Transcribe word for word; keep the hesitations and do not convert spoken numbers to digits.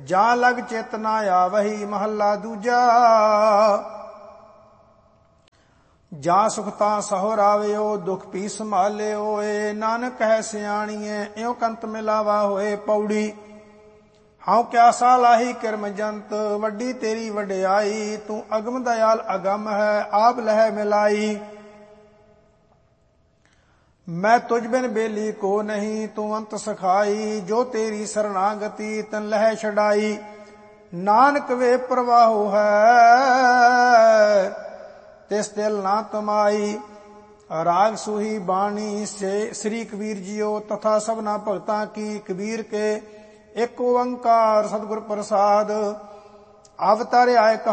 ਜਾਂ ਲਗ ਚਿਤ ਨਾ ਆਵਹੀ। ਮਹੱਲਾ ਦੂਜਾ। ਜਾਂ ਸੁਖਤਾ ਸਹੁ ਰਾਵਿਓ ਦੁਖ ਪੀ ਸੰਭਾਲਿਓ ਏ। ਨਾਨਕ ਹੈ ਸਿਆਣੀਏ ਇਉ ਕੰਤ ਮਿਲਾਵਾ ਹੋਏ। ਪੌੜੀ। ਹਉ ਕਿਆਸਾ ਲਾਹੀ ਕਿਰਮ ਜੰਤ ਵੱਡੀ ਤੇਰੀ ਵਡਿਆਈ। ਤੂੰ ਅਗਮ ਦਇਆਲ ਅਗਮ ਹੈ ਆਪ ਲਹਿ ਮਿਲਾਈ। ਮੈਂ ਤੁਝ ਬਿਨ ਬੇਲੀ ਕੋ ਨਹੀਂ ਤੂੰ ਅੰਤ ਸਖਾਈ। ਜੋ ਤੇਰੀ ਸਰਨਾਗਤੀ ਤਨ ਲਹਿ ਛਡਾਈ। ਨਾਨਕ ਵੇ ਪ੍ਰਵਾਹੋ ਹੈ ਤਿਸ ਦਿਲ ਨਾ ਤਮਾਈ। ਰਾਗ ਸੂਹੀ ਬਾਣੀ ਸੇ ਸ੍ਰੀ ਕਬੀਰ ਜੀਓ ਤਥਾ ਸਭਨਾ ਭਗਤਾਂ ਕੀ। ਕਬੀਰ ਕੇ ਇੱਕ ਓੰਕਾਰ ਸਤਿਗੁਰ ਪ੍ਰਸਾਦ। ਅਵਤਾਰਿਆ